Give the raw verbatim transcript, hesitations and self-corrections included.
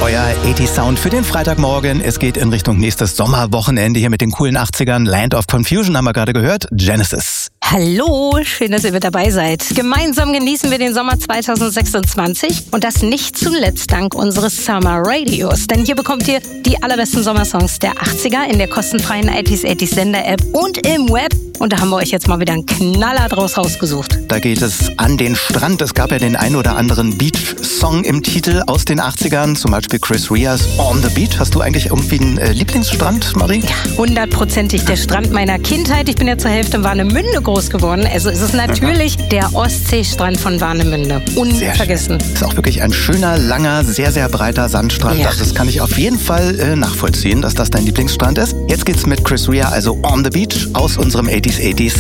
Euer achtziger Sound für den Freitagmorgen. Es geht in Richtung nächstes Sommerwochenende hier mit den coolen achtzigern. Land of Confusion haben wir gerade gehört. Genesis. Hallo, schön, dass ihr mit dabei seid. Gemeinsam genießen wir den Sommer zweitausendsechsundzwanzig und das nicht zuletzt dank unseres Summer Radios. Denn hier bekommt ihr die allerbesten Sommersongs der achtziger in der kostenfreien achtziger achtziger Sender-App und im Web. Und da haben wir euch jetzt mal wieder einen Knaller draus rausgesucht. Da geht es an den Strand. Es gab ja den ein oder anderen Beach-Song im Titel aus den achtzigern, zum Beispiel Chris Ria's On the Beach. Hast du eigentlich irgendwie einen äh, Lieblingsstrand, Marie? Ja, hundertprozentig der Strand meiner Kindheit. Ich bin ja zur Hälfte in Warnemünde groß geworden. Also ist es natürlich der Ostseestrand von Warnemünde. Unvergessen. Ist auch wirklich ein schöner, langer, sehr, sehr breiter Sandstrand. Ja. Also das kann ich auf jeden Fall äh, nachvollziehen, dass das dein Lieblingsstrand ist. Jetzt geht's mit Chris Ria, also On the Beach, aus unserem achtziger achtziger